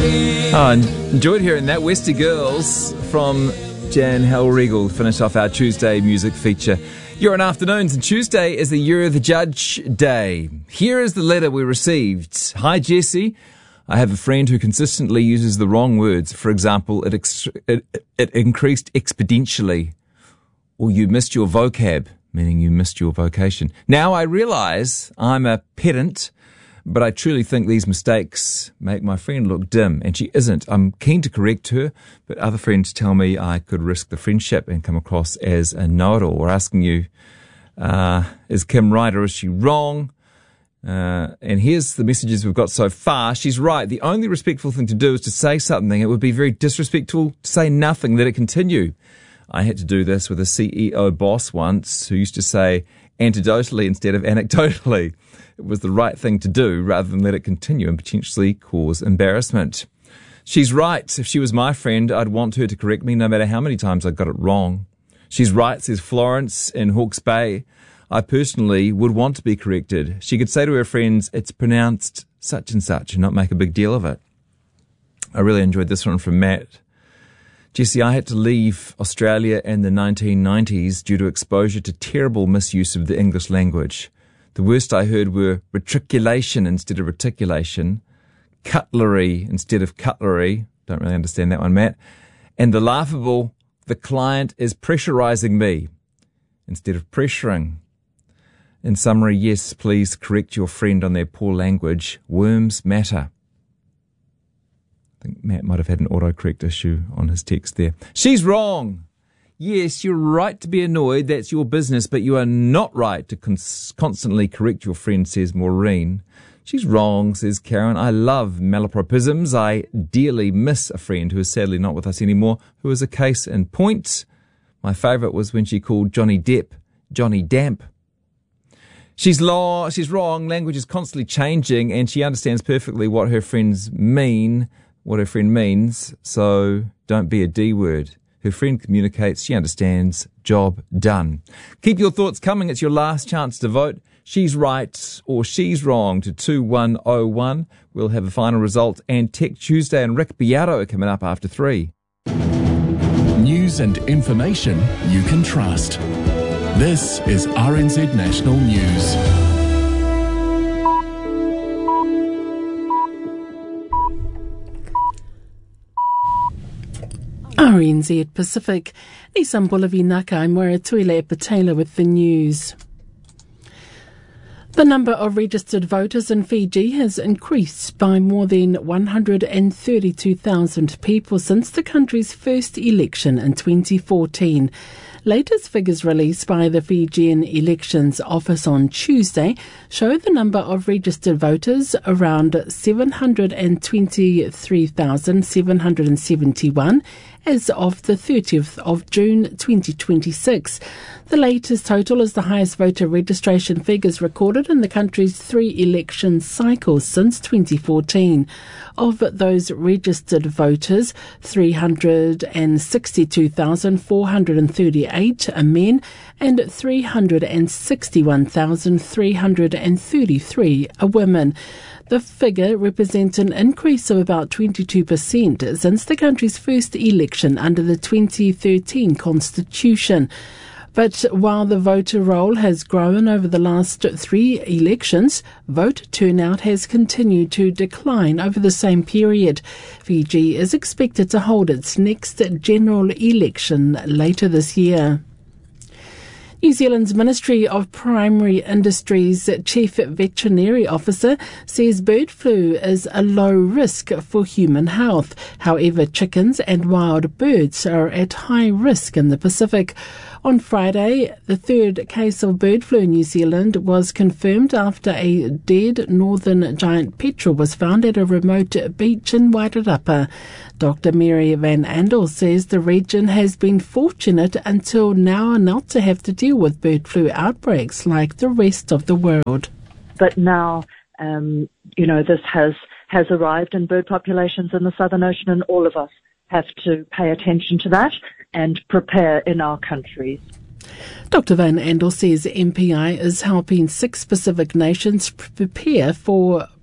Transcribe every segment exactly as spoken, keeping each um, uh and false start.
Oh, enjoyed hearing that. Westie Girls from Jan Hellriegel finish off our Tuesday music feature. You're on Afternoons, and Tuesday is the Year of the Judge Day. Here is the letter we received. Hi, Jesse. I have a friend who consistently uses the wrong words. For example, it, ex- it, it increased exponentially, or you missed your vocab, meaning you missed your vocation. Now I realise I'm a pedant, but I truly think these mistakes make my friend look dim, and she isn't. I'm keen to correct her, but other friends tell me I could risk the friendship and come across as a know-it-all. We're asking you, uh, is Kim right or is she wrong? Uh, and here's the messages we've got so far. She's right. The only respectful thing to do is to say something. It would be very disrespectful to say nothing, let it continue. I had to do this with a C E O boss once who used to say anecdotally instead of anecdotally. It was the right thing to do rather than let it continue and potentially cause embarrassment. She's right. If she was my friend, I'd want her to correct me no matter how many times I got it wrong. She's right, says Florence in Hawke's Bay. I personally would want to be corrected. She could say to her friends, it's pronounced such and such, and not make a big deal of it. I really enjoyed this one from Matt. Jesse, I had to leave Australia in the nineteen nineties due to exposure to terrible misuse of the English language. The worst I heard were retriculation instead of reticulation, cutlery instead of cutlery. Don't really understand that one, Matt. And the laughable, the client is pressurizing me instead of pressuring. In summary, yes, please correct your friend on their poor language. Worms matter. I think Matt might have had an autocorrect issue on his text there. She's wrong. Yes, you're right to be annoyed. That's your business, but you are not right to cons- constantly correct your friend, says Maureen. She's wrong, says Karen. I love malapropisms. I dearly miss a friend who is sadly not with us anymore, who is a case in point. My favourite was when she called Johnny Depp Johnny Damp. She's law, she's wrong. Language is constantly changing, and she understands perfectly what her friends mean, what her friend means. So don't be a D word. Her friend communicates, she understands, job done. Keep your thoughts coming. It's your last chance to vote. She's right or she's wrong to two one oh one. We'll have a final result and Tech Tuesday, and Rick Beato are coming up after three. News and information you can trust. This is R N Z National News. R N Z Pacific. Nisam Bolavinaka, I'm Tuile Patela with the news. The number of registered voters in Fiji has increased by more than one hundred thirty-two thousand people since the country's first election in twenty fourteen. Latest figures released by the Fijian Elections Office on Tuesday show the number of registered voters around seven hundred twenty-three thousand seven hundred seventy-one as of the thirtieth of June twenty twenty-six. The latest total is the highest voter registration figures recorded in the country's three election cycles since twenty fourteen. Of those registered voters, three hundred sixty-two thousand four hundred thirty-eight are men and three hundred sixty-one thousand three hundred thirty-three are women. The figure represents an increase of about twenty-two percent since the country's first election under the twenty thirteen Constitution. But while the voter roll has grown over the last three elections, voter turnout has continued to decline over the same period. Fiji is expected to hold its next general election later this year. New Zealand's Ministry of Primary Industries Chief Veterinary Officer says bird flu is a low risk for human health. However, chickens and wild birds are at high risk in the Pacific. On Friday, the third case of bird flu in New Zealand was confirmed after a dead northern giant petrel was found at a remote beach in Wairarapa. Doctor Mary Van Andel says the region has been fortunate until now not to have to deal with bird flu outbreaks like the rest of the world. But now, um, you know, this has, has arrived in bird populations in the Southern Ocean, and all of us have to pay attention to that and prepare in our countries. Doctor Van Andel says M P I is helping six Pacific nations prepare for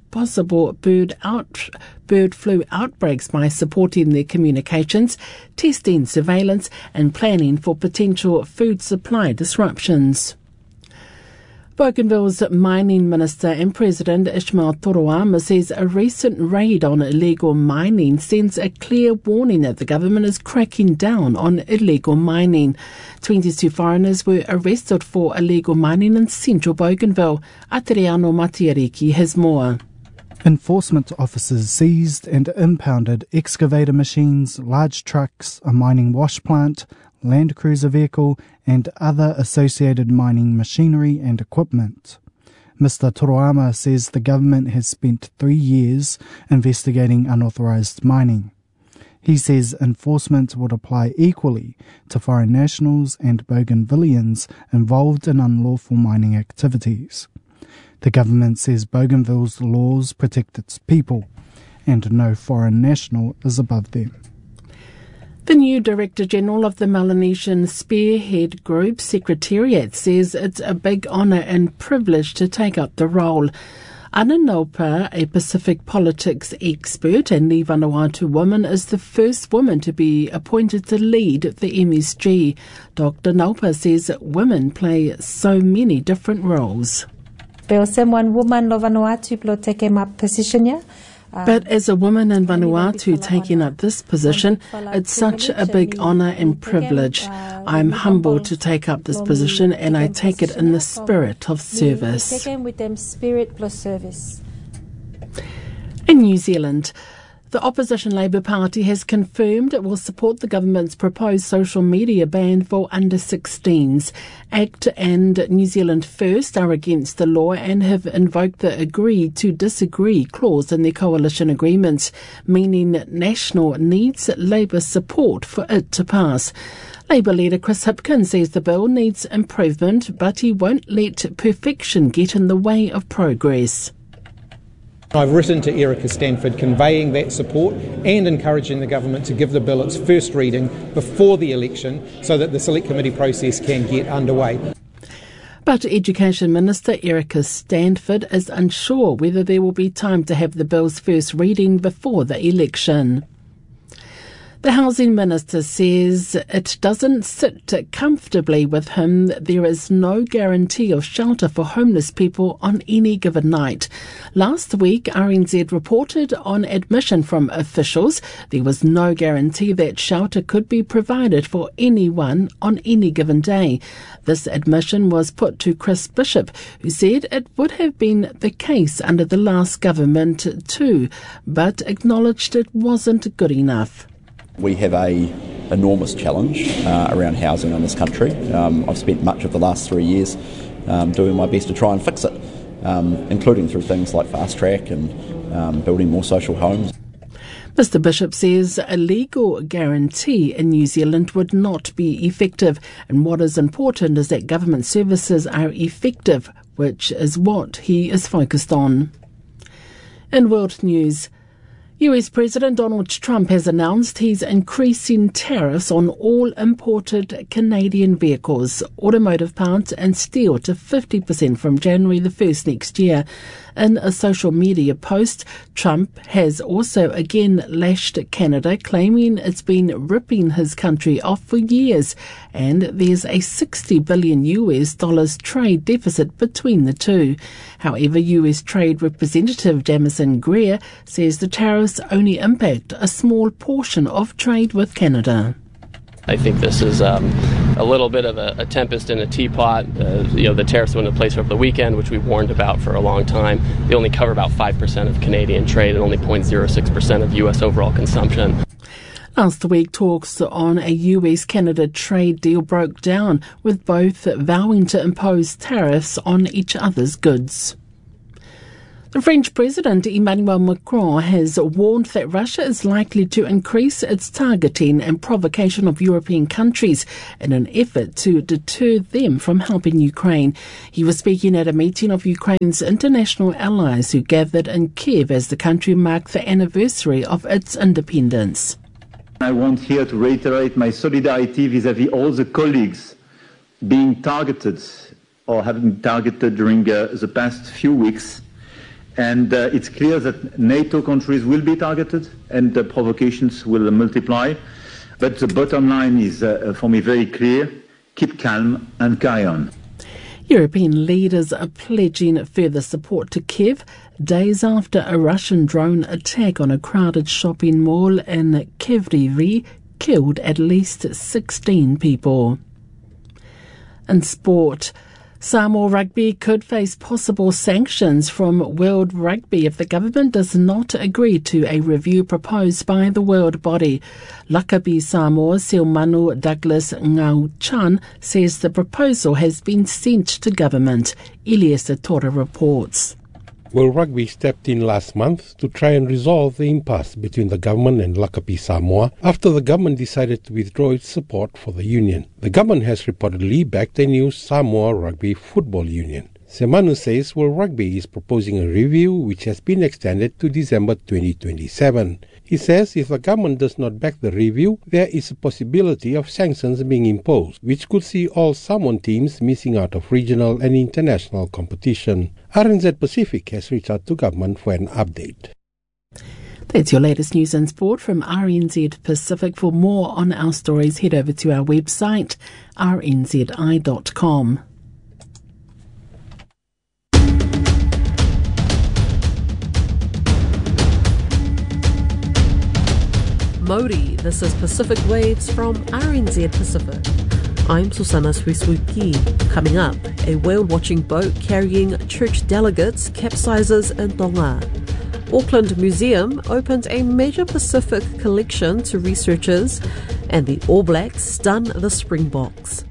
possible bird out, bird flu outbreaks by supporting their communications, testing, surveillance and planning for potential food supply disruptions. Bougainville's mining minister and president Ismail Toroama says a recent raid on illegal mining sends a clear warning that the government is cracking down on illegal mining. twenty-two foreigners were arrested for illegal mining in central Bougainville. Ateriano Matiariki has more. Enforcement officers seized and impounded excavator machines, large trucks, a mining wash plant, Land Cruiser vehicle and other associated mining machinery and equipment. Mister Toroama says the government has spent three years investigating unauthorised mining. He says enforcement would apply equally to foreign nationals and Bougainvilleans involved in unlawful mining activities. The government says Bougainville's laws protect its people and no foreign national is above them. The new Director General of the Melanesian Spearhead Group Secretariat says it's a big honour and privilege to take up the role. Ana Naupa, a Pacific politics expert and the Vanuatu woman, is the first woman to be appointed to lead the M S G. Doctor Naupa says women play so many different roles. Pero someone woman no Vanuatu plo take up position ya. But as a woman in Vanuatu taking up this position, it's such a big honour and privilege. I'm humbled to take up this position and I take it in the spirit of service. In New Zealand, the opposition Labour Party has confirmed it will support the government's proposed social media ban for under sixteens. ACT and New Zealand First are against the law and have invoked the agree to disagree clause in their coalition agreement, meaning National needs Labour support for it to pass. Labour leader Chris Hipkins says the bill needs improvement, but he won't let perfection get in the way of progress. I've written to Erica Stanford conveying that support and encouraging the government to give the bill its first reading before the election so that the select committee process can get underway. But Education Minister Erica Stanford is unsure whether there will be time to have the bill's first reading before the election. The Housing Minister says it doesn't sit comfortably with him that there is no guarantee of shelter for homeless people on any given night. Last week, R N Z reported on admission from officials there was no guarantee that shelter could be provided for anyone on any given day. This admission was put to Chris Bishop, who said it would have been the case under the last government too, but acknowledged it wasn't good enough. We have a enormous challenge uh, around housing in this country. Um, I've spent much of the last three years um, doing my best to try and fix it, um, including through things like fast track and um, building more social homes. Mister Bishop says a legal guarantee in New Zealand would not be effective, and what is important is that government services are effective, which is what he is focused on. In world news, U S President Donald Trump has announced he's increasing tariffs on all imported Canadian vehicles, automotive parts and steel to fifty percent from January the first next year. In a social media post, Trump has also again lashed Canada, claiming it's been ripping his country off for years, and there's a sixty billion U S dollars trade deficit between the two. However, U S Trade Representative Jamison Greer says the tariffs only impact a small portion of trade with Canada. I think this is um, a little bit of a, a tempest in a teapot. Uh, you know, the tariffs went into place over the weekend, which we warned about for a long time. They only cover about five percent of Canadian trade and only zero point zero six percent of U S overall consumption. Last week, talks on a U S-Canada trade deal broke down, with both vowing to impose tariffs on each other's goods. The French President Emmanuel Macron has warned that Russia is likely to increase its targeting and provocation of European countries in an effort to deter them from helping Ukraine. He was speaking at a meeting of Ukraine's international allies who gathered in Kiev as the country marked the anniversary of its independence. I want here to reiterate my solidarity vis-à-vis all the colleagues being targeted or have been targeted during uh, the past few weeks, And uh, it's clear that NATO countries will be targeted and the provocations will multiply. But the bottom line is, uh, for me, very clear. Keep calm and carry on. European leaders are pledging further support to Kiev days after a Russian drone attack on a crowded shopping mall in Kryvyi killed at least sixteen people. In sport, Samoa Rugby could face possible sanctions from World Rugby if the government does not agree to a review proposed by the world body. Lakabi Samoa Silmanu Douglas Ngau-Chan says the proposal has been sent to government. Elias Atora reports. World Rugby stepped in last month to try and resolve the impasse between the government and Lakapi Samoa after the government decided to withdraw its support for the union. The government has reportedly backed a new Samoa Rugby Football Union. Semanu says World Rugby is proposing a review which has been extended to December twenty twenty-seven. He says if the government does not back the review, there is a possibility of sanctions being imposed, which could see all Samoan teams missing out of regional and international competition. R N Z Pacific has reached out to government for an update. That's your latest news and sport from R N Z Pacific. For more on our stories, head over to our website, r n z i dot com. Mauri, this is Pacific Waves from R N Z Pacific. I'm Susana Suisuki. Coming up, a whale-watching boat carrying church delegates capsizes in Tonga. Auckland Museum opened a major Pacific collection to researchers, and the All Blacks stun the Springboks.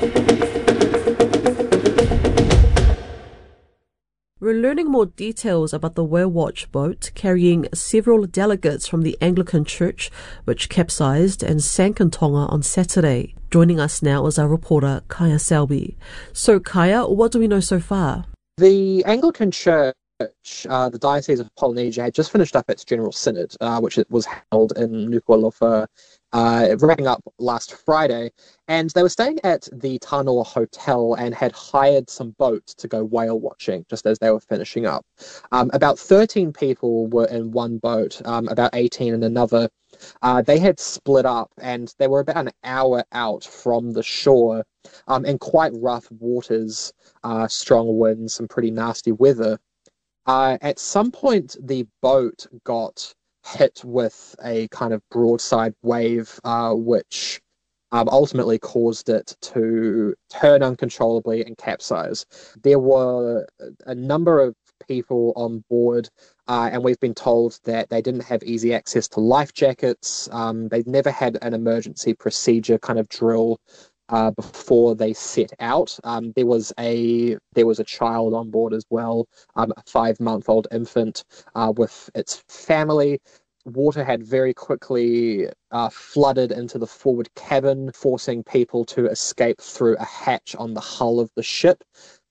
We're learning more details about the Whale Watch boat carrying several delegates from the Anglican Church, which capsized and sank in Tonga on Saturday. Joining us now is our reporter, Kaya Selby. So, Kaya, what do we know so far? The Anglican Church, uh, the Diocese of Polynesia, had just finished up its General Synod, uh, which was held in Nuku'alofa, uh, wrapping up last Friday, and they were staying at the Tanoa Hotel and had hired some boats to go whale watching just as they were finishing up. Um, about thirteen people were in one boat, um, about eighteen in another. Uh, they had split up and they were about an hour out from the shore um, in quite rough waters, uh, strong winds, some pretty nasty weather. Uh, at some point, the boat got hit with a kind of broadside wave, uh, which um, ultimately caused it to turn uncontrollably and capsize. There were a number of people on board, uh, and we've been told that they didn't have easy access to life jackets. Um, they'd never had an emergency procedure kind of drill Uh, before they set out. Um, there was a there was a child on board as well, um, a five-month-old infant uh, with its family. Water had very quickly uh, flooded into the forward cabin, forcing people to escape through a hatch on the hull of the ship,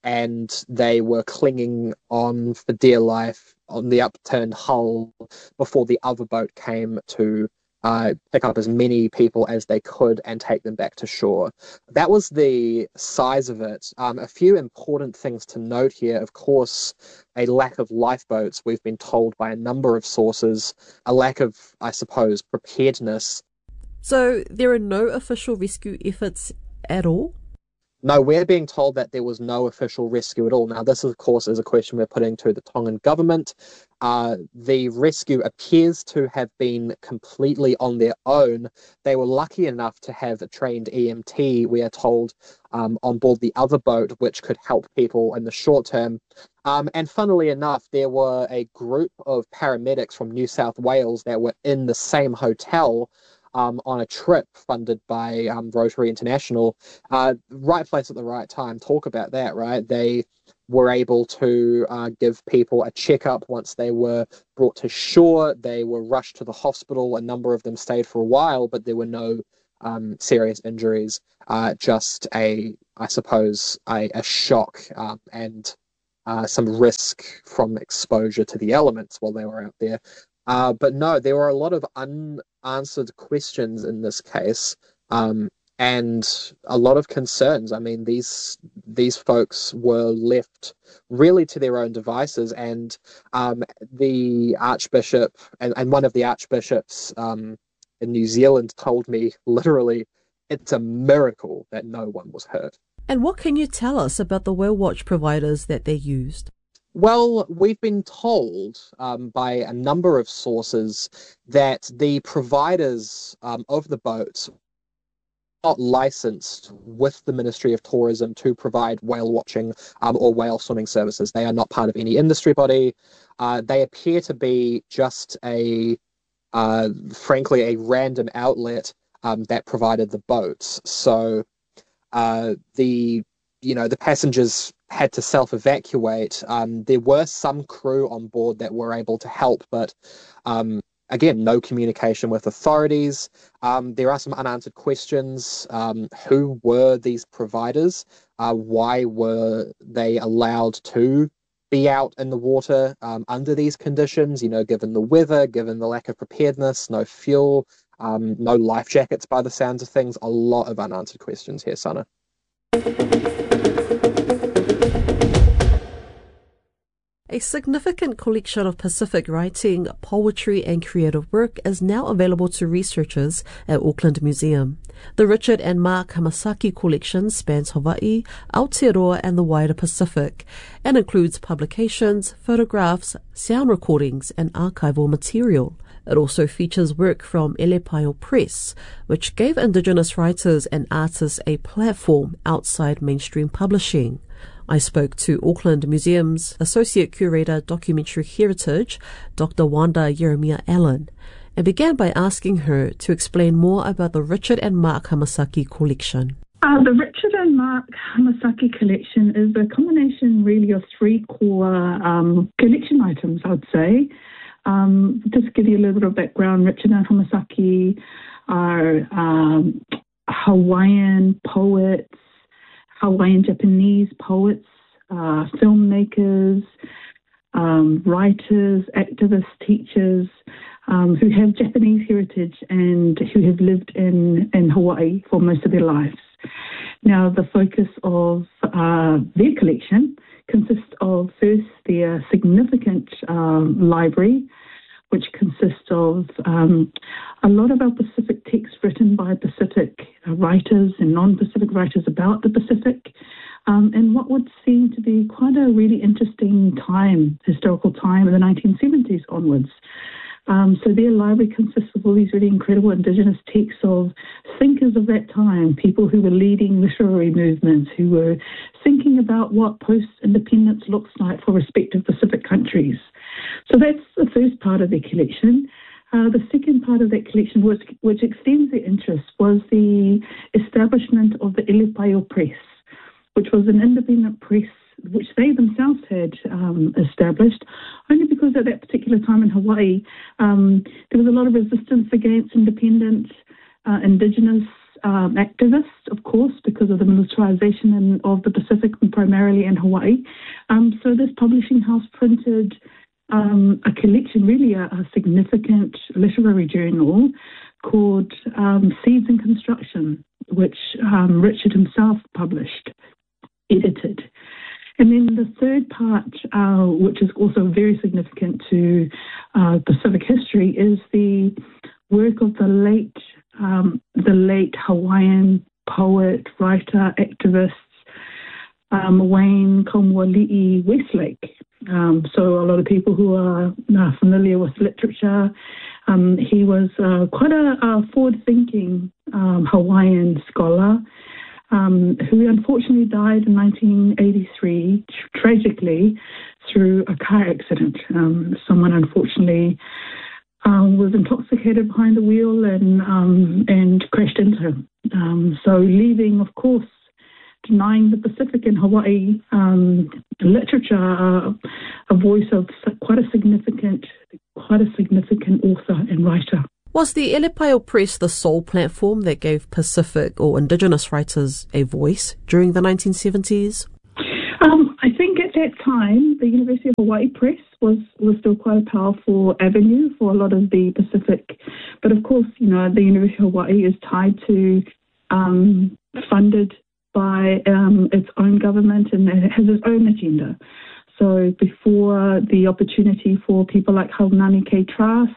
and they were clinging on for dear life on the upturned hull before the other boat came to Uh, pick up as many people as they could and take them back to shore. That was the size of it. Um, a few important things to note here. Of course, a lack of lifeboats, we've been told by a number of sources, a lack of, I suppose, preparedness. So there are no official rescue efforts at all? No, we're being told that there was no official rescue at all. Now, this, of course, is a question we're putting to the Tongan government. Uh, the rescue appears to have been completely on their own. They were lucky enough to have a trained E M T, we are told, um, on board the other boat, which could help people in the short term. Um, and funnily enough, there were a group of paramedics from New South Wales that were in the same hotel Um, on a trip funded by um, Rotary International. Uh, right place at the right time. Talk about that, right? They were able to uh, give people a checkup once they were brought to shore. They were rushed to the hospital. A number of them stayed for a while, but there were no um, serious injuries. Uh, just a, I suppose, a, a shock um, and uh, some risk from exposure to the elements while they were out there. Uh, but no, there were a lot of unanswered questions in this case, um, and a lot of concerns. I mean, these these folks were left really to their own devices, and um, the Archbishop and, and one of the archbishops um, in New Zealand told me literally, it's a miracle that no one was hurt. And what can you tell us about the whale watch providers that they used? Well, we've been told um, by a number of sources that the providers um, of the boats are not licensed with the Ministry of Tourism to provide whale watching um, or whale swimming services. They are not part of any industry body. Uh, they appear to be just a, uh, frankly, a random outlet um, that provided the boats. So uh, the, you know, the passengers had to self-evacuate. Um, there were some crew on board that were able to help, but um, again, no communication with authorities. Um, there are some unanswered questions. Um, who were these providers? Uh, why were they allowed to be out in the water um, under these conditions? You know, given the weather, given the lack of preparedness, no fuel, um, no life jackets by the sounds of things. A lot of unanswered questions here, Sana. A significant collection of Pacific writing, poetry and creative work is now available to researchers at Auckland Museum. The Richard and Mark Hamasaki collection spans Hawaii, Aotearoa and the wider Pacific, and includes publications, photographs, sound recordings and archival material. It also features work from Elepaio Press, which gave Indigenous writers and artists a platform outside mainstream publishing. I spoke to Auckland Museum's Associate Curator Documentary Heritage, Doctor Wanda Jeremiah Allen, and began by asking her to explain more about the Richard and Mark Hamasaki collection. Uh, the Richard and Mark Hamasaki collection is a combination really of three core um, collection items, I would say. Um, just to give you a little bit of background, Richard and Hamasaki are um, Hawaiian poets, Hawaiian Japanese poets, uh, filmmakers, um, writers, activists, teachers um, who have Japanese heritage and who have lived in, in Hawaii for most of their lives. Now, the focus of uh, their collection consists of first their significant um, library, which consists of um, a lot of our Pacific texts written by Pacific uh, writers and non-Pacific writers about the Pacific, um, and what would seem to be quite a really interesting time, historical time in the nineteen seventies onwards. Um, so their library consists of all these really incredible Indigenous texts of thinkers of that time, people who were leading literary movements, who were thinking about what post-independence looks like for respective Pacific countries. So that's the first part of their collection. Uh, the second part of that collection, which, which extends their interest, was the establishment of the Elepaio Press, which was an independent press which they themselves had um, established, only because at that particular time in Hawaii, um, there was a lot of resistance against independent uh, Indigenous um, activists, of course, because of the militarization in, of the Pacific, and primarily in Hawaii. Um, so this publishing house printed um, a collection, really a, a significant literary journal called um, Seeds in Construction, which um, Richard himself published, edited. And then the third part, uh, which is also very significant to uh, Pacific history, is the work of the late, um, the late Hawaiian poet, writer, activist, um, Wayne Kaumoali'i Westlake. Um, so a lot of people who are uh, familiar with literature, um, he was uh, quite a, a forward-thinking um, Hawaiian scholar. Um, who unfortunately died in nineteen eighty-three, tr- tragically, through a car accident. Um, someone unfortunately um, was intoxicated behind the wheel and um, and crashed into him. Um, so leaving, of course, denying the Pacific and Hawaii um, literature uh, a voice of quite a significant, quite a significant author and writer. Was the Elepaio Press the sole platform that gave Pacific or Indigenous writers a voice during the nineteen seventies? Um, I think at that time, the University of Hawaii Press was, was still quite a powerful avenue for a lot of the Pacific. But of course, you know, the University of Hawaii is tied to um, funded by um, its own government, and it has its own agenda. So before the opportunity for people like Haunani K. Trask,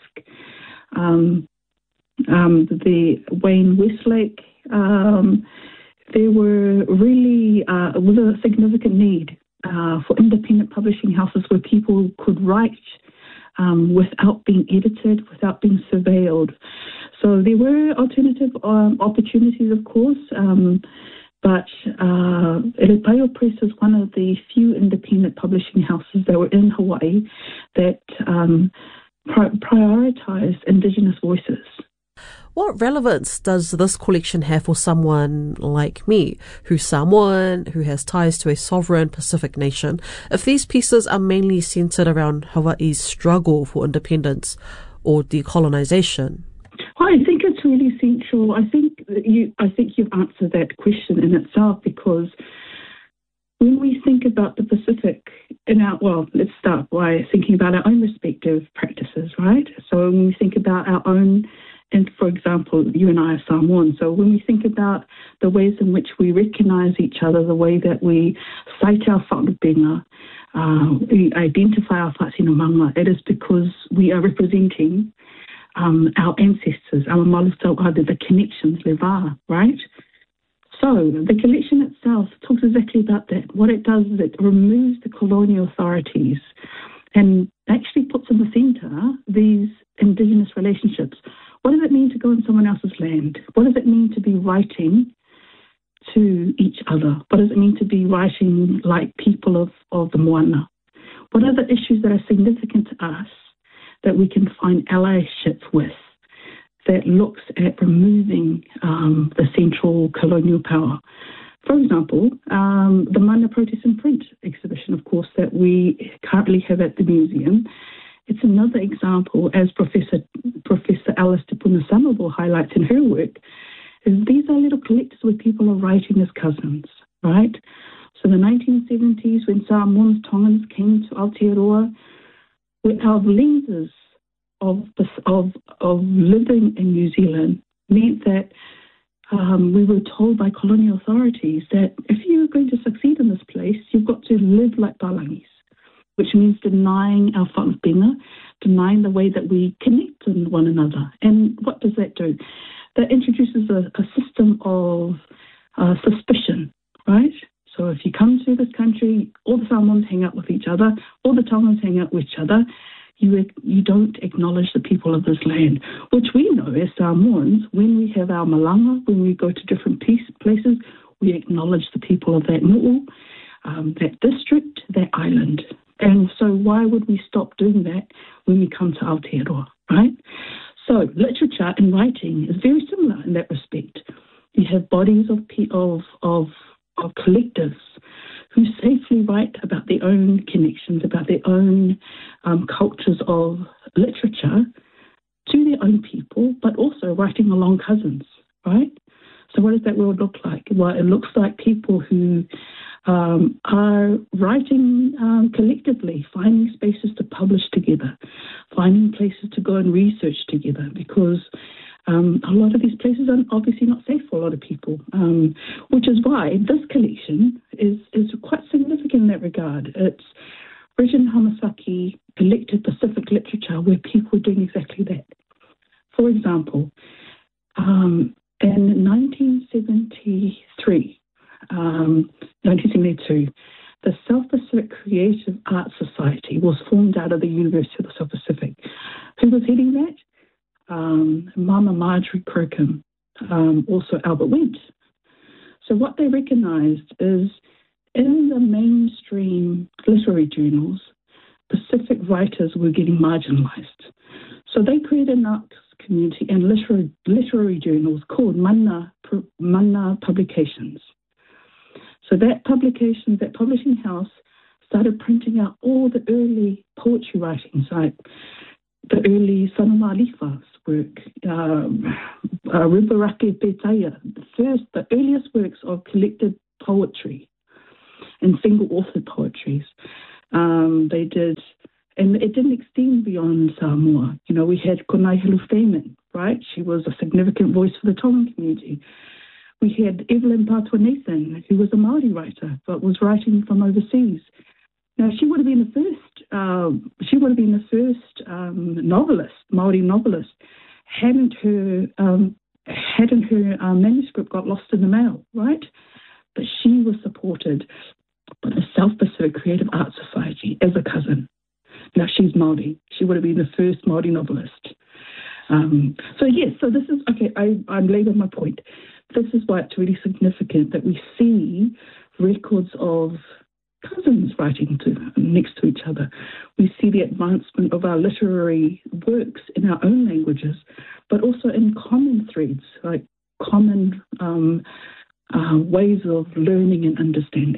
um, um, the Wayne Westlake, um, there were really uh, was a significant need uh, for independent publishing houses where people could write um, without being edited, without being surveilled. So there were alternative um, opportunities, of course, um, but uh, Elepaio Press is one of the few independent publishing houses that were in Hawaii that um, pri- prioritized Indigenous voices. What relevance does this collection have for someone like me, who's Samoan, who has ties to a sovereign Pacific nation, if these pieces are mainly centered around Hawaii's struggle for independence or decolonization? Well, I think it's really essential. I think you, I think you've answered that question in itself, because when we think about the Pacific in our, well, let's start by thinking about our own respective practices, right? So when we think about our own, and for example, you and I are Samoan, so when we think about the ways in which we recognize each other, the way that we cite our whakabenga, uh, we identify our whatinamanga, it is because we are representing um, our ancestors, our malutauade, the connections, leva, right? So the collection itself talks exactly about that. What it does is it removes the colonial authorities and actually puts in the centre these Indigenous relationships. What does it mean to go on someone else's land? What does it mean to be writing to each other? What does it mean to be writing like people of, of the moana? What are the issues that are significant to us that we can find allyship with, that looks at removing um, the central colonial power? For example, um, the Mana Protest in Print exhibition, of course, that we currently have at the museum. It's another example, as Professor Professor Alice Tupuna Samabo highlights in her work, is these are little collectors where people are writing as cousins, right? So the nineteen seventies, when Samoans, Tongans came to Aotearoa, with our lenses of, of, of living in New Zealand, meant that um, we were told by colonial authorities that if you're going to succeed in this place, you've got to live like Palangis, which means denying our whakabenga, denying the way that we connect with one another. And what does that do? That introduces a, a system of uh, suspicion, right? So if you come to this country, all the Samoans hang out with each other, all the Tongans hang out with each other, you you don't acknowledge the people of this land, which we know as Samoans, when we have our malanga, when we go to different piece, places, we acknowledge the people of that mu'u, um, that district, that island. And so why would we stop doing that when we come to Aotearoa, right? So literature and writing is very similar in that respect. You have bodies of of of, of collectives who safely write about their own connections, about their own um, cultures of literature to their own people, but also writing along cousins, right? So what does that world look like? Well, it looks like people who um, are writing um, collectively, finding spaces to publish together, finding places to go and research together, because um, a lot of these places are obviously not safe for a lot of people, um, which is why this collection is, is quite significant in that regard. It's Regin Hamasaki collected Pacific literature where people are doing exactly that. For example, um, in nineteen seventy-three, um, nineteen seventy-two, the South Pacific Creative Arts Society was formed out of the University of the South Pacific. Who was heading that? Um, Mama Marjorie Kirkham, um, also Albert Wendt. So what they recognised is in the mainstream literary journals, Pacific writers were getting marginalised. So they created an arts community and literary, literary journals called Mana, Mana Publications. So that publication, that publishing house started printing out all the early poetry writings, like the early Sanoma Alifa's work, um, uh, Ribarake Petaya, the first, the earliest works of collected poetry and single-authored poetries. Um, they did, and it didn't extend beyond Samoa. You know, we had Konai Hilufemen, right? She was a significant voice for the Tongan community. We had Evelyn Patuanathan, who was a Māori writer, but was writing from overseas. Now, she would have been the first, uh, she would have been the first um, novelist, Māori novelist, hadn't her, um, hadn't her uh, manuscript got lost in the mail, right? But she was supported by the South Pacific Creative Arts Society as a cousin. Now, she's Māori. She would have been the first Māori novelist. Um, so, yes, so this is, okay, I, I'm leaving my point. This is why it's really significant that we see records of cousins writing to, next to each other. We see the advancement of our literary works in our own languages, but also in common threads, like common um, uh, ways of learning and understanding.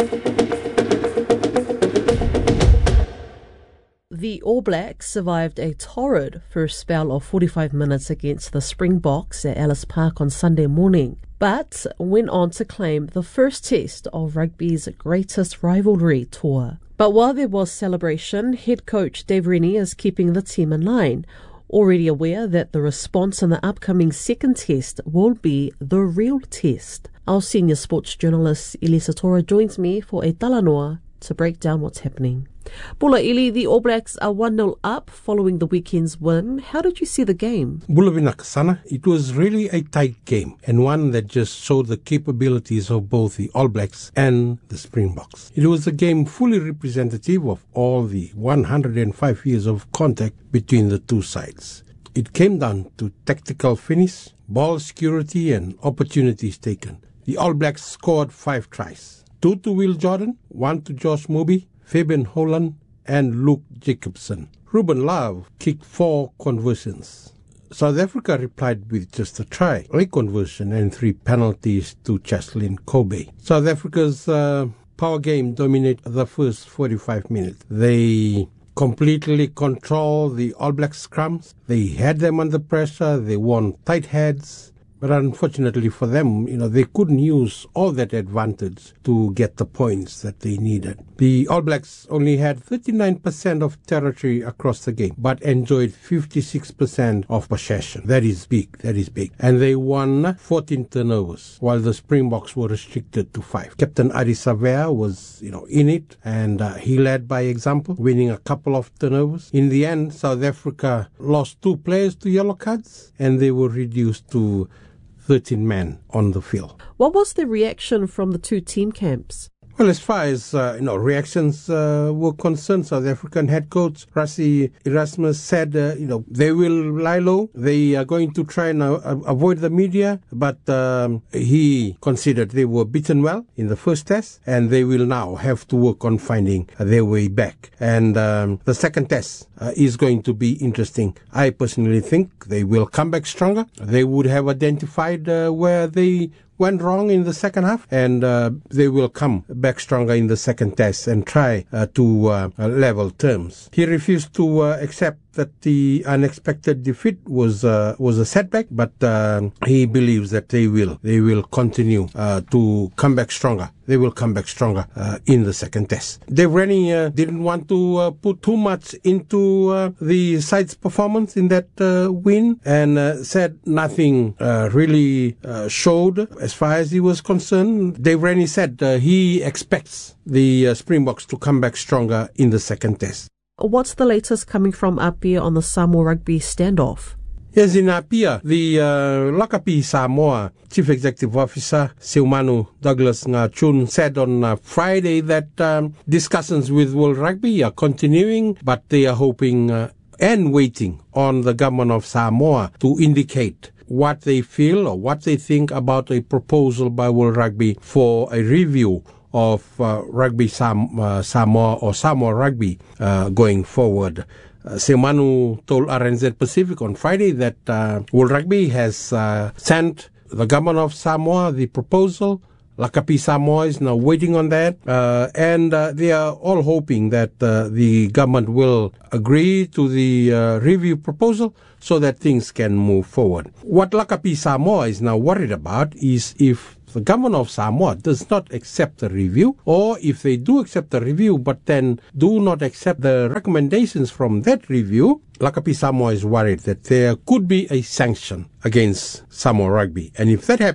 The All Blacks survived a torrid first spell of forty-five minutes against the Springboks at Ellis Park on Sunday morning, but went on to claim the first test of rugby's greatest rivalry tour. But while there was celebration, head coach Dave Rennie is keeping the team in line, already aware that the response in the upcoming second test will be the real test. Our senior sports journalist Elisa Tora joins me for a talanoa to break down what's happening. Bula Ili, the All Blacks are one nil up following the weekend's win. How did you see the game? Bula Vinakasana, it was really a tight game and one that just showed the capabilities of both the All Blacks and the Springboks. It was a game fully representative of all the one hundred five years of contact between the two sides. It came down to tactical finish, ball security and opportunities taken. The All Blacks scored five tries. Two to Will Jordan, one to Josh Moby, Fabian Holland and Luke Jacobson. Ruben Love kicked four conversions. South Africa replied with just a try, a conversion and three penalties to Cheslin Kobe. South Africa's uh, power game dominated the first forty-five minutes. They completely controlled the All Black scrums. They had them under pressure. They won tight heads. But unfortunately for them, you know, they couldn't use all that advantage to get the points that they needed. The All Blacks only had thirty-nine percent of territory across the game, but enjoyed fifty-six percent of possession. That is big. That is big. And they won fourteen turnovers, while the Springboks were restricted to five. Captain Adi Savea was, you know, in it, and uh, he led by example, winning a couple of turnovers. In the end, South Africa lost two players to yellow cards, and they were reduced to thirteen men on the field. What was the reaction from the two team camps? Well, as far as uh, you know, reactions uh, were concerned, South African head coach Rassie Erasmus said, uh, you know, they will lie low. They are going to try and uh, avoid the media, but um, he considered they were beaten well in the first test, and they will now have to work on finding their way back. And um, the second test uh, is going to be interesting. I personally think they will come back stronger. They would have identified uh, where they went wrong in the second half, and uh, they will come back stronger in the second test and try uh, to uh, level terms. He refused to uh, accept that the unexpected defeat was uh, was a setback, but uh, he believes that they will they will continue uh, to come back stronger. They will come back stronger uh, in the second test. Dave Rennie uh, didn't want to uh, put too much into uh, the side's performance in that uh, win, and uh, said nothing uh, really uh, showed as far as he was concerned. Dave Rennie said uh, he expects the uh, Springboks to come back stronger in the second test. What's the latest coming from Apia on the Samoa rugby standoff? Yes, in Apia, the uh, Lakapi Samoa Chief Executive Officer, Seumanu Douglas Ngachun, said on uh, Friday that um, discussions with World Rugby are continuing, but they are hoping uh, and waiting on the government of Samoa to indicate what they feel or what they think about a proposal by World Rugby for a review of uh, rugby Sam, uh, Samoa or Samoa rugby uh, going forward. Uh, Seumanu told R N Z Pacific on Friday that uh, World Rugby has uh, sent the government of Samoa the proposal. Lakapi Samoa is now waiting on that, uh, and uh, they are all hoping that uh, the government will agree to the uh, review proposal so that things can move forward. What Lakapi Samoa is now worried about is if the government of Samoa does not accept the review, or if they do accept the review but then do not accept the recommendations from that review, Lakapi Samoa is worried that there could be a sanction against Samoa Rugby. And if that happens,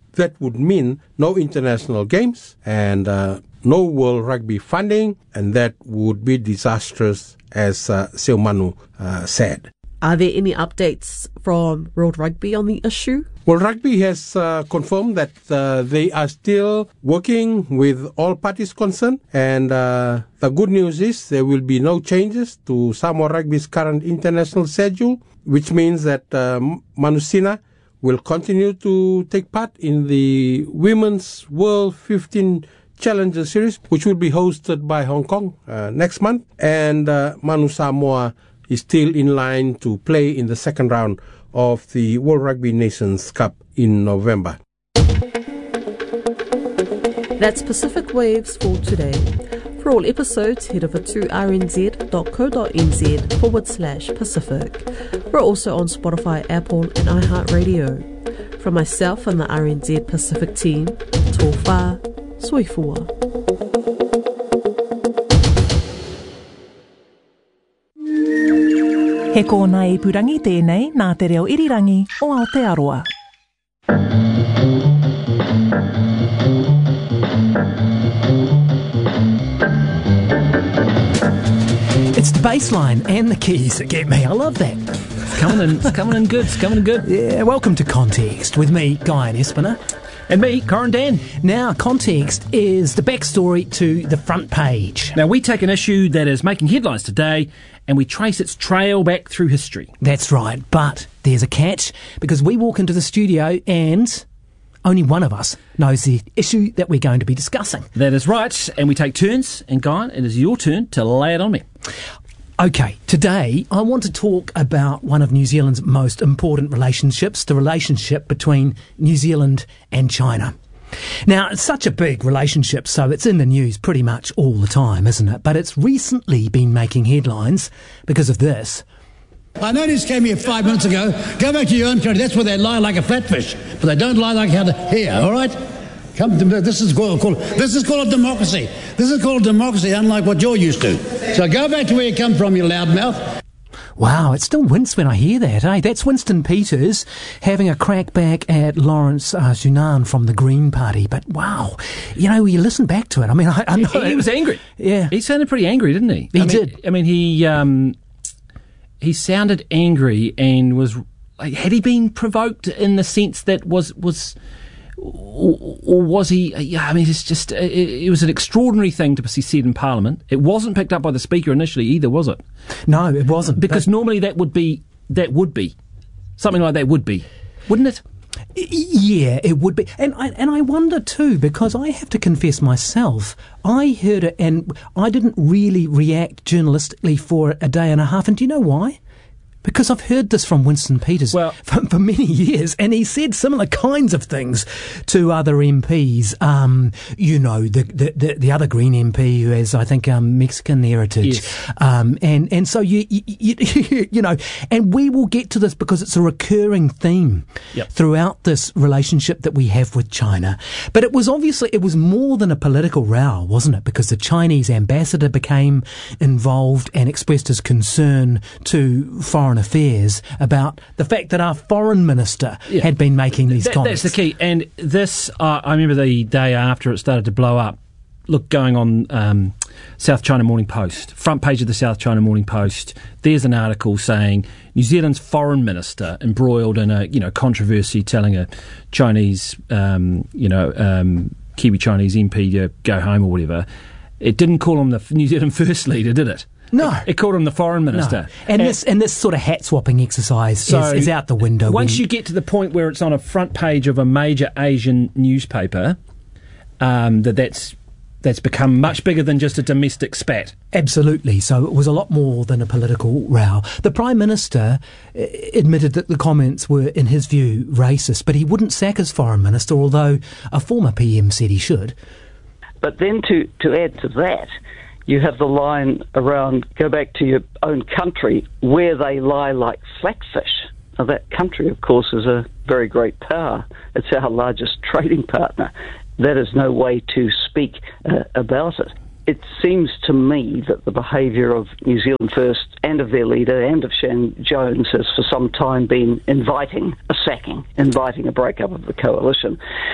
That would mean no international games and uh, no World Rugby funding, and that would be disastrous, as uh, Seumanu uh, said. Are there any updates from World Rugby on the issue? World Rugby has uh, confirmed that uh, they are still working with all parties concerned, and uh, the good news is there will be no changes to Samoa Rugby's current international schedule, which means that uh, Manusina will continue to take part in the Women's World fifteen Challenger Series, which will be hosted by Hong Kong uh, next month, and uh, Manu Samoa is still in line to play in the second round of the World Rugby Nations Cup in November. That's Pacific Waves for today. For all episodes, head over to rnz.co.nz forward slash Pacific. We're also on Spotify, Apple and iHeartRadio. From myself and the R N Z Pacific team, tō whā, soifua. He kōna e purangi tēnei nā te reo irirangi o Aotearoa. It's the bass line and the keys that get me. I love that. It's coming in, it's coming in good, it's coming in good. Yeah, welcome to Context with me, Guy Espiner. And me, Corin Dan. Now, Context is the backstory to the front page. Now, we take an issue that is making headlines today and we trace its trail back through history. That's right, but there's a catch, because we walk into the studio and only one of us knows the issue that we're going to be discussing. That is right, and we take turns, and Guy, it is your turn to lay it on me. Okay, today I want to talk about one of New Zealand's most important relationships, the relationship between New Zealand and China. Now, it's such a big relationship, so it's in the news pretty much all the time, isn't it? But it's recently been making headlines because of this. I noticed came here five minutes ago. Go back to your own country. That's where they lie like a flatfish, but they don't lie like how to here. All right, come to this is called, called this is called democracy. This is called democracy, unlike what you're used to. So go back to where you come from, you loudmouth. Wow, it still wince when I hear that, eh? That's Winston Peters having a crack back at Lawrence uh, Sunan from the Green Party. But wow, you know, you listen back to it. I mean, I, I know he, he was angry. Yeah, he sounded pretty angry, didn't he? He I did. Mean, I mean, he um, he sounded angry and was like, had he been provoked in the sense that was was. Or, or was he? Yeah, I mean, it's just it, it was an extraordinary thing to see said in Parliament. It wasn't picked up by the Speaker initially either, was it? No, it wasn't. Because normally that would be that would be something like that would be, wouldn't it? Yeah, it would be. And I and I wonder too, because I have to confess myself, I heard it and I didn't really react journalistically for a day and a half. And do you know why? Because I've heard this from Winston Peters well, for, for many years, and he said similar kinds of things to other M Ps. Um, you know, the, the, the, the other Green M P who has, I think, um, Mexican heritage. Yes. Um, and, and so, you, you, you, you know, and we will get to this because it's a recurring theme yep. throughout this relationship that we have with China. But it was obviously, it was more than a political row, wasn't it? Because the Chinese ambassador became involved and expressed his concern to foreign affairs about the fact that our foreign minister yeah. had been making these that, comments. That's the key. And this, uh, I remember the day after it started to blow up, look, going on um, South China Morning Post, front page of the South China Morning Post, there's an article saying New Zealand's foreign minister embroiled in a, you know, controversy telling a Chinese, um, you know, um, Kiwi Chinese M P to go home or whatever. It didn't call him the New Zealand First Leader, did it? No. It, it called him the foreign minister. No. And, and this and this sort of hat-swapping exercise so is, is out the window. Once when, you get to the point where it's on a front page of a major Asian newspaper, um, that that's, that's become much bigger than just a domestic spat. Absolutely. So it was a lot more than a political row. The Prime Minister uh, admitted that the comments were, in his view, racist, but he wouldn't sack his foreign minister, although a former P M said he should. But then to, to add to that, you have the line around, go back to your own country, where they lie like flatfish. Now, that country, of course, is a very great power. It's our largest trading partner. That is no way to speak uh, about it. It seems to me that the behaviour of New Zealand First and of their leader and of Shan Jones has for some time been inviting a sacking, inviting a breakup of the coalition.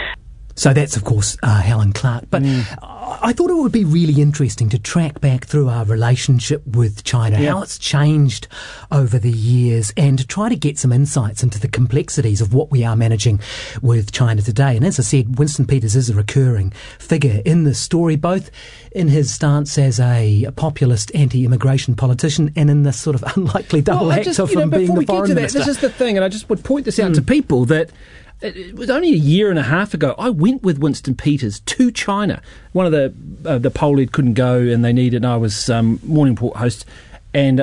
So that's, of course, uh, Helen Clark. But mm. I thought it would be really interesting to track back through our relationship with China, yeah. how it's changed over the years, and to try to get some insights into the complexities of what we are managing with China today. And as I said, Winston Peters is a recurring figure in this story, both in his stance as a, a populist anti-immigration politician and in this sort of unlikely double well, act just, of you know, him being the foreign that, minister. This is the thing, and I just would point this out mm. to people that it was only a year and a half ago. I went with Winston Peters to China. One of the uh, the poll lead couldn't go, and they needed. And I was um, morning report host, and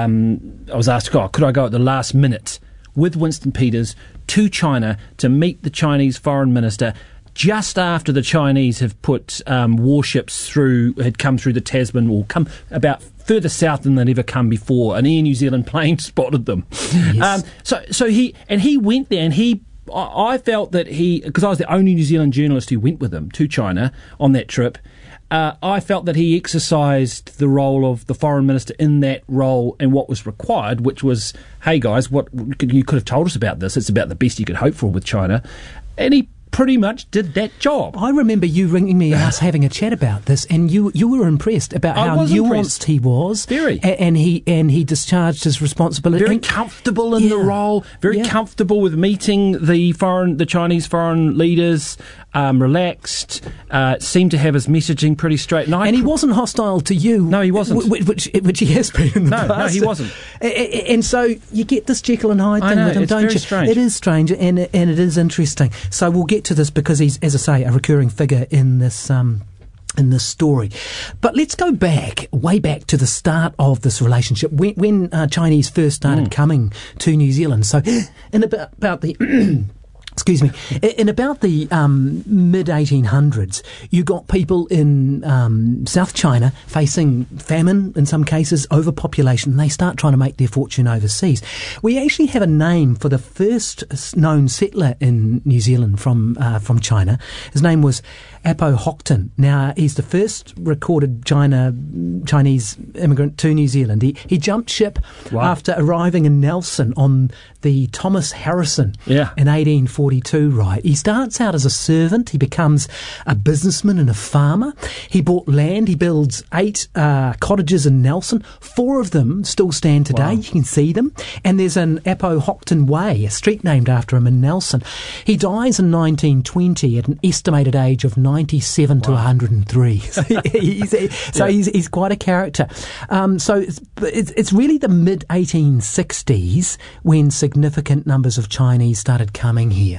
um, I was asked, "Oh, could I go at the last minute with Winston Peters to China to meet the Chinese foreign minister?" Just after the Chinese have put um, warships through, had come through the Tasman, or come about further south than they'd ever come before. An Air New Zealand plane spotted them. Yes. Um, so, so he and he went there, and he. I felt that he, because I was the only New Zealand journalist who went with him to China on that trip, uh, I felt that he exercised the role of the foreign minister in that role and what was required, which was, hey guys, what you could have told us about this. It's about the best you could hope for with China. And he pretty much did that job. I remember you ringing me and us having a chat about this, and you you were impressed about I how was nuanced impressed. he was. Very. A- and he and he discharged his responsibility. Very and, comfortable in yeah, the role, very yeah. comfortable with meeting the foreign, the Chinese foreign leaders, um, relaxed, uh, seemed to have his messaging pretty straight. And, I and he pr- wasn't hostile to you. No, he wasn't. W- which, which he has been in the No, past. no, he wasn't. A- And so you get this Jekyll and Hyde I thing know, with him, it's don't very you? strange. It is strange, and and it is interesting. So we'll get to this because he's, as I say, a recurring figure in this um, in this story. But let's go back, way back to the start of this relationship, when, when uh, Chinese first started mm. coming to New Zealand. So in about, about the... Excuse me. In about the um, mid eighteen hundreds, you got people in um, South China facing famine, in some cases overpopulation, and they start trying to make their fortune overseas. We actually have a name for the first known settler in New Zealand from uh, from China. His name was Apo Hockton. Now, he's the first recorded China Chinese immigrant to New Zealand. He, he jumped ship wow. after arriving in Nelson on the Thomas Harrison yeah. in eighteen forty-two, right? He starts out as a servant. He becomes a businessman and a farmer. He bought land. He builds eight uh, cottages in Nelson. Four of them still stand today. Wow. You can see them. And there's an Apo Hockton Way, a street named after him in Nelson. He dies in nineteen twenty at an estimated age of ninety-seven wow. to one hundred three. So, he's, so yeah. he's, he's quite a character. Um, so it's, it's, it's really the mid eighteen sixties when significant numbers of Chinese started coming here.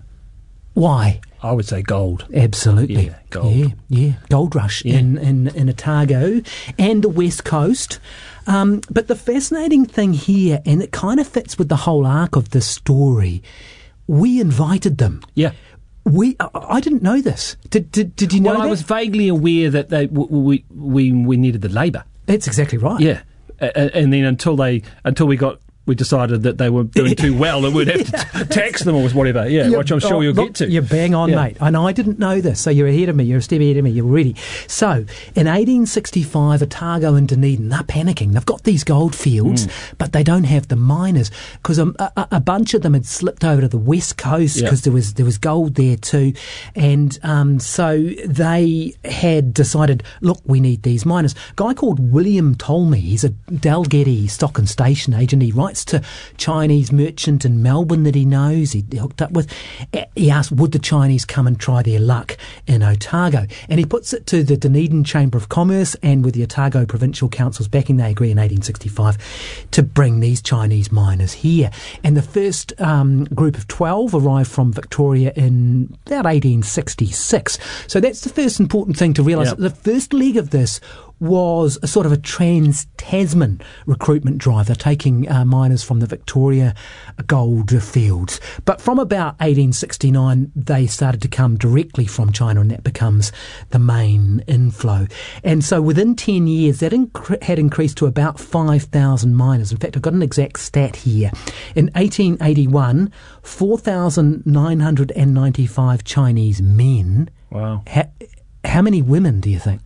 Why? I would say gold. Absolutely. Yeah, gold. Yeah, yeah. Gold rush yeah. in, in, in Otago and the West Coast. Um, but the fascinating thing here, and it kind of fits with the whole arc of this story, we invited them. Yeah. We, I didn't know this. Did did, did you know well, that? I was vaguely aware that they we we we needed the labour. That's exactly right. Yeah, uh, and then until they until we got. We decided that they were doing too well and we'd have to t- tax them or whatever. Yeah, you're, which I'm sure oh, you'll look, get to. You're bang on, yeah. mate. And I didn't know this, so you're ahead of me. You're a step ahead of me. You're ready. So, in eighteen sixty-five, Otago and Dunedin, they're panicking. They've got these gold fields, mm. but they don't have the miners because a, a, a bunch of them had slipped over to the west coast because yeah. there was there was gold there too. And um, so they had decided, look, we need these miners. A guy called William Tolmie, he's a Dalgety stock and station agent. He writes to China Chinese merchant in Melbourne that he knows, he hooked up with. He asked, would the Chinese come and try their luck in Otago? And he puts it to the Dunedin Chamber of Commerce, and with the Otago Provincial Council's backing, they agree in eighteen sixty-five to bring these Chinese miners here. And the first um, group of twelve arrived from Victoria in about eighteen sixty-six. So that's the first important thing to realise. Yep. The first leg of this was a sort of a trans-Tasman recruitment drive. They're taking uh, miners from the Victoria gold fields. But from about eighteen sixty-nine, they started to come directly from China, and that becomes the main inflow. And so within ten years, that inc- had increased to about five thousand miners. In fact, I've got an exact stat here. In eighteen eighty-one, four thousand nine hundred ninety-five Chinese men. Wow. Ha- how many women do you think?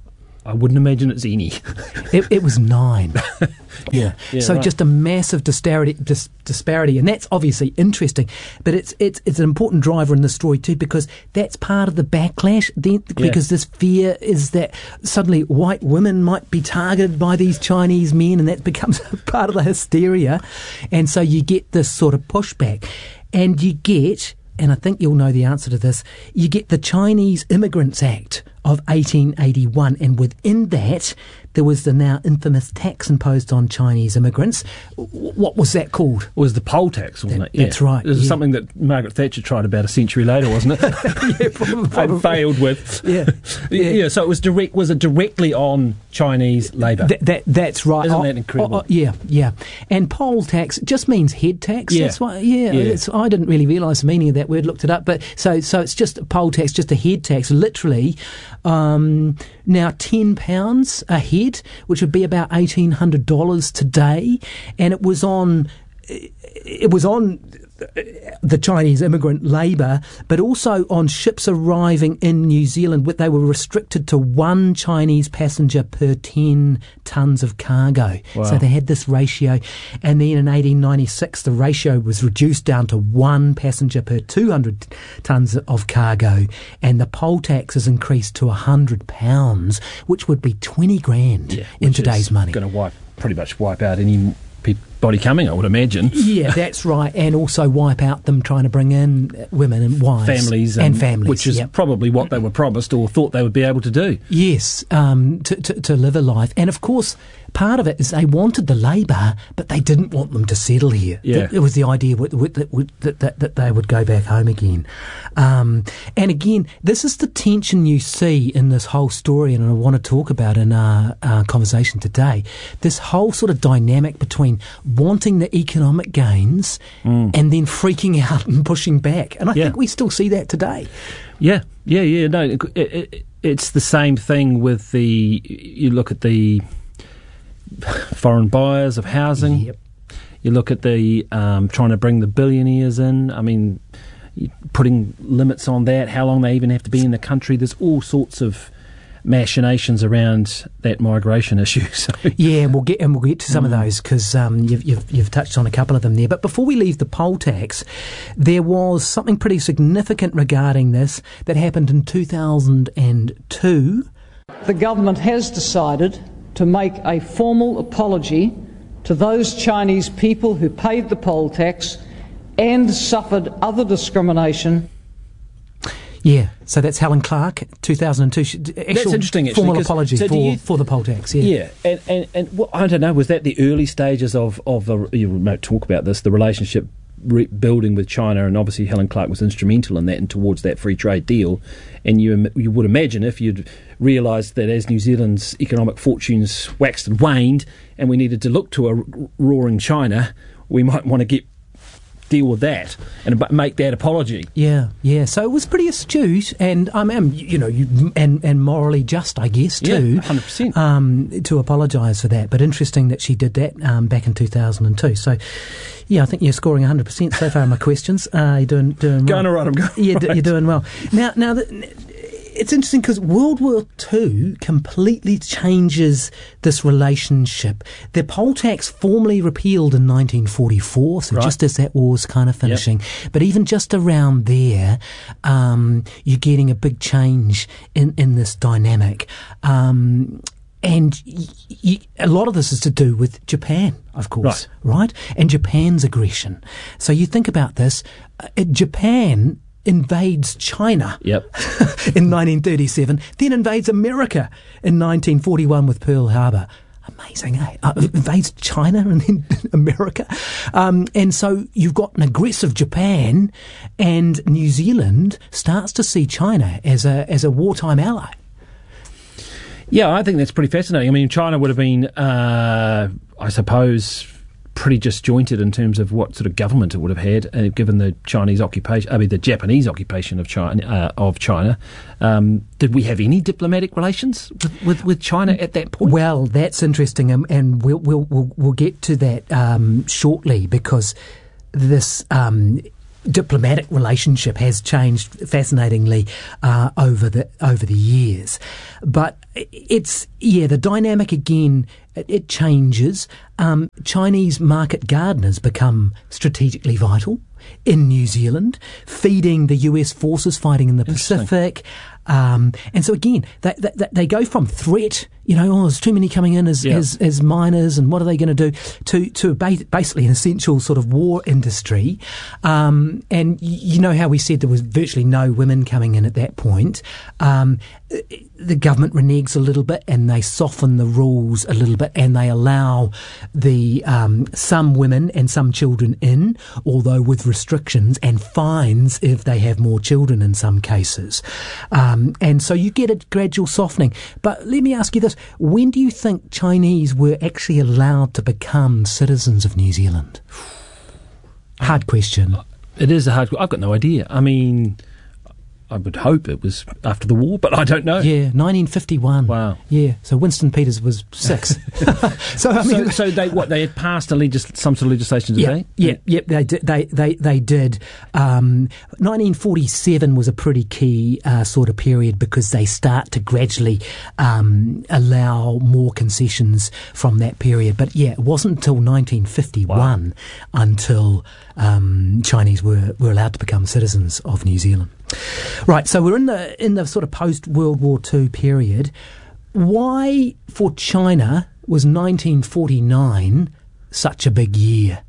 I wouldn't imagine it's any. it, it was nine. yeah. yeah. So right. just a massive disparity, dis, disparity, and that's obviously interesting. But it's it's it's an important driver in the story too, because that's part of the backlash. Then, Yeah. because this fear is that suddenly white women might be targeted by these Chinese men, and that becomes part of the hysteria, and so you get this sort of pushback, and you get. And I think you'll know the answer to this, you get the Chinese Immigrants Act of eighteen eighty-one, and within that there was the now infamous tax imposed on Chinese immigrants. W- what was that called? It was the poll tax, wasn't That- it? Yeah. That's right. It was yeah. something that Margaret Thatcher tried about a century later, wasn't it? yeah, probably, And failed with. Yeah. yeah. Yeah. So it was direct. Was it directly on Chinese labour? That, that that's right. Isn't Oh, that incredible? oh, oh, yeah, yeah. And poll tax just means head tax. Yeah. That's why. Yeah, Yeah. It's, I didn't really realise the meaning of that word. Looked it up, but so so it's just a poll tax, just a head tax, literally. Um, now ten pounds a head, which would be about eighteen hundred dollars today, and it was on. It was on the Chinese immigrant labour, but also on ships arriving in New Zealand. They were restricted to one Chinese passenger per ten tonnes of cargo. Wow. So they had this ratio. And then in eighteen ninety-six, the ratio was reduced down to one passenger per two hundred tonnes of cargo. And the poll tax is increased to one hundred pounds, which would be twenty grand Yeah, in which today's is money. Going to wipe, pretty much wipe out any body coming, I would imagine. Yeah, that's right, and also wipe out them trying to bring in women and wives, Families and, and families, which is yep. probably what they were promised or thought they would be able to do. Yes, um, to, to to live a life, and of course, part of it is they wanted the labour, but they didn't want them to settle here. Yeah. It, it was the idea w- w- that, w- that, that that they would go back home again, um, and again, this is the tension you see in this whole story, and I want to talk about in our, our conversation today. This whole sort of dynamic between wanting the economic gains Mm. and then freaking out and pushing back, and I Yeah. think we still see that today. Yeah, yeah, yeah. No, it, it, it's the same thing with the. You look at the foreign buyers of housing. Yep. You look at the um, trying to bring the billionaires in. I mean, you- putting limits on that. How long they even have to be in the country. There's all sorts of machinations around that migration issue. So. Yeah, and we'll get and we'll get to some mm. of those because um, you've, you've you've touched on a couple of them there. But before we leave the poll tax, there was something pretty significant regarding this that happened in two thousand two. The government has decided to make a formal apology to those Chinese people who paid the poll tax and suffered other discrimination. Yeah, so that's Helen Clark, two thousand two. Actual That's interesting, actually. Formal apology so for, you, for the poll tax, yeah. Yeah, and, and, and well, I don't know, was that the early stages of, of the, you might talk about this, the relationship re- building with China, and obviously Helen Clark was instrumental in that and towards that free trade deal, and you you would imagine if you'd realised that as New Zealand's economic fortunes waxed and waned, and we needed to look to a roaring China, we might want to get deal with that and make that apology. Yeah, yeah. So it was pretty astute and, um, and you know, you, and and morally just, I guess, too. Yeah, one hundred percent. Um, to apologise for that. But interesting that she did that um, back in two thousand two. So, yeah, I think you're scoring one hundred percent so far on my questions. Uh, you're doing doing well. Going all right, I'm going yeah, right. You're doing well. Now, now the, it's interesting because World War Two completely changes this relationship. The poll tax formally repealed in nineteen forty-four, so right. just as that war's kind of finishing. Yep. But even just around there, um, you're getting a big change in, in this dynamic. Um, and y- y- a lot of this is to do with Japan, of course, right? right? And Japan's aggression. So you think about this, uh, Japan invades China yep. in nineteen thirty-seven, then invades America in nineteen forty-one with Pearl Harbor. Amazing, eh? Uh, invades China and then America. Um, and so you've got an aggressive Japan, and New Zealand starts to see China as a as a wartime ally. Yeah, I think that's pretty fascinating. I mean, China would have been, uh, I suppose, pretty disjointed in terms of what sort of government it would have had, uh, given the Chinese occupation, I mean, the Japanese occupation of China. Uh, of China. Um, did we have any diplomatic relations with, with, with China at that point? Well, that's interesting, and, and we'll, we'll, we'll, we'll get to that um, shortly, because this... Um, diplomatic relationship has changed fascinatingly uh, over the over the years. But it's, yeah, the dynamic again, it, it changes. Um, Chinese market gardeners become strategically vital in New Zealand, feeding the U S forces fighting in the Pacific. Um, and so again, they, they, they go from threat, you know, oh, there's too many coming in as, Yeah. as, as miners, and what are they going to do, to, to ba- basically an essential sort of war industry. Um, and y- you know how we said there was virtually no women coming in at that point. Um, the government reneges a little bit, and they soften the rules a little bit, and they allow the um, some women and some children in, although with restrictions and fines if they have more children in some cases. Um, and so you get a gradual softening. But let me ask you this. When do you think Chinese were actually allowed to become citizens of New Zealand? Hard question. It is a hard. I've got no idea. I mean, I would hope it was after the war, but I don't know. Yeah, nineteen fifty-one. Wow. Yeah, so Winston Peters was six. so I mean, so, so they what they had passed a legis- some sort of legislation, did yeah, they? Yeah, yeah, they did. They they they did. Um, nineteen forty-seven was a pretty key uh, sort of period, because they start to gradually um, allow more concessions from that period. But yeah, it wasn't until nineteen fifty-one wow. until um, Chinese were were allowed to become citizens of New Zealand. Right, so we're in the in the sort of post World War Two period. Why for China was nineteen forty-nine such a big year?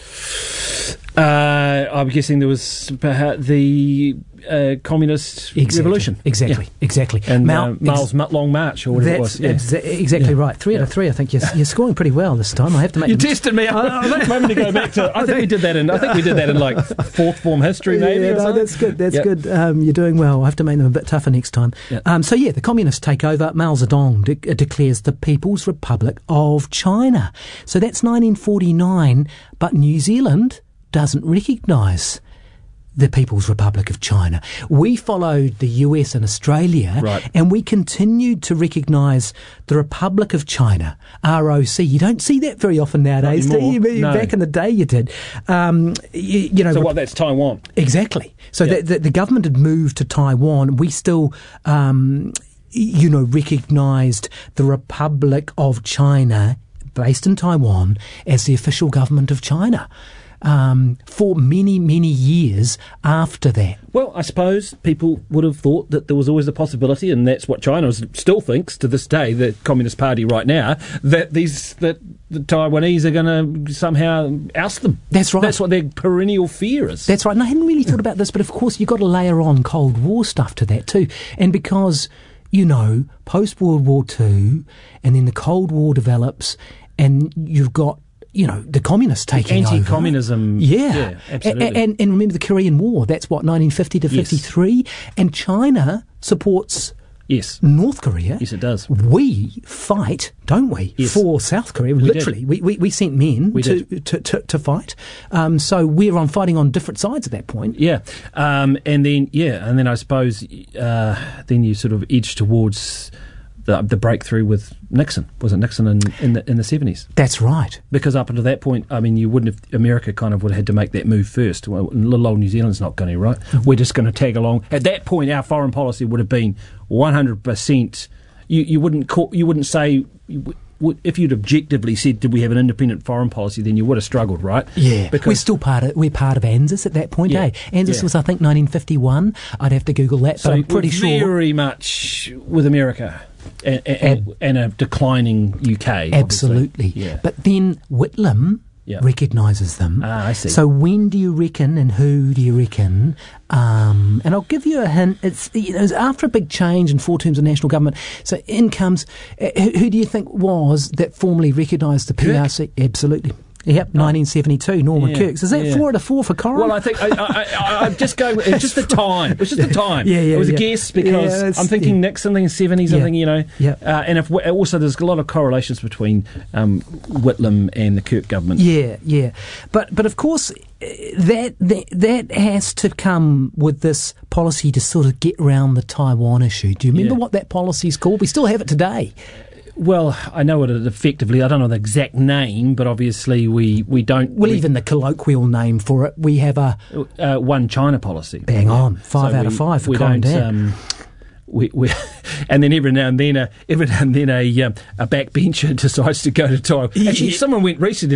Uh, I'm guessing there was perhaps the uh, communist exactly. revolution. Exactly, yeah. exactly. And Mao, uh, Mao's ex- Long March, or whatever that's it was. Yeah. Exa- exactly yeah. right. Three yeah. out of three. I think you're, you're scoring pretty well this time. I have to make. You tested me. I'm going to go back to. I think we did that in. I think we did that in like fourth form history, maybe. Yeah, or no, something. that's good. That's yep. good. Um, you're doing well. I have to make them a bit tougher next time. Yep. Um, so yeah, the communists take over. Mao Zedong de- declares the People's Republic of China. So that's nineteen forty-nine, but New Zealand doesn't recognise the People's Republic of China. We followed the U S and Australia, right. and we continued to recognise the Republic of China, R O C. You don't see that very often nowadays, do you? No. Back in the day, you did. Um, you, you know, so what? That's Taiwan. Exactly. So yeah. the, the, the government had moved to Taiwan. We still, um, you know, recognised the Republic of China, based in Taiwan, as the official government of China. Um, for many, many years after that. Well, I suppose people would have thought that there was always a possibility, and that's what China still thinks to this day, the Communist Party right now, that these that the Taiwanese are going to somehow oust them. That's right. That's what their perennial fear is. That's right. And I hadn't really thought about this, but of course you've got to layer on Cold War stuff to that too. And because, you know, post-World War Two, and then the Cold War develops, and you've got, you know, the communists taking over. Anti-communism. Yeah. yeah absolutely. And, and, and remember the Korean War, that's what, nineteen fifty to fifty-three? Yes. And China supports yes. North Korea. Yes, it does. We fight, don't we, yes. for South Korea. We Literally. We, we we sent men we to, to, to, to fight. Um, so we're on fighting on different sides at that point. Yeah. Um, and then, yeah, and then I suppose uh, then you sort of edge towards The, the breakthrough with Nixon. Was it Nixon in, in the in the seventies? That's right. Because up until that point, I mean, you wouldn't have, America kind of would have had to make that move first. Well, little old New Zealand's not going to, right? Mm-hmm. We're just going to tag along. At that point, our foreign policy would have been one hundred percent. You you wouldn't call, you wouldn't say, if you'd objectively said, did we have an independent foreign policy, then you would have struggled, right? Yeah, because we're still part of we're part of ANZUS at that point, yeah, eh? ANZUS yeah. was, I think, nineteen fifty-one. I'd have to Google that, so but I'm pretty we're sure very much with America. And, and, Ab- and a declining U K. Absolutely. Yeah. But then Whitlam yeah. recognises them. Ah, I see. So when do you reckon, and who do you reckon? Um, and I'll give you a hint. It's, you know, it's after a big change in four terms of national government. So in comes, uh, who, who do you think was that formally recognised the P R C? Kirk? Absolutely. Yep, oh. nineteen seventy-two, Norman yeah, Kirks. Is that yeah. four out of four for Corin? Well, I think I, I, I, I'm just going. It's just the time. It's just the time. Yeah, yeah, it was yeah. a guess because yeah, I'm thinking yeah. Nixon, thinking seventies. Yeah. I'm thinking, you know, yeah. uh, and if also there's a lot of correlations between um, Whitlam and the Kirk government. Yeah, yeah, but but of course that that that has to come with this policy to sort of get around the Taiwan issue. Do you remember yeah. what that policy is called? We still have it today. Well, I know it effectively. I don't know the exact name, but obviously we, we don't. Well, we, even the colloquial name for it, we have a uh, one China policy. Bang on, five so out we, of five for we calling don't, down. Um, we, we, and then every now and then, a, every now and then, a um, a backbencher decides to go to Taiwan. Actually, someone went recently.